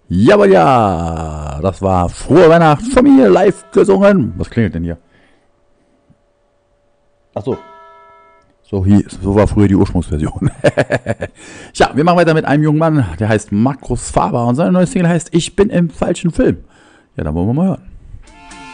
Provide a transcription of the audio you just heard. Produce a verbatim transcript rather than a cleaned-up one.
Jawohl, ja, das war Frohe Weihnacht von mir live gesungen. Was klingelt denn hier? Achso, so, hier, so war früher die Ursprungsversion. Ja, wir machen weiter mit einem jungen Mann, der heißt Markus Faber und seine neue Single heißt Ich bin im falschen Film. Ja, dann wollen wir mal hören.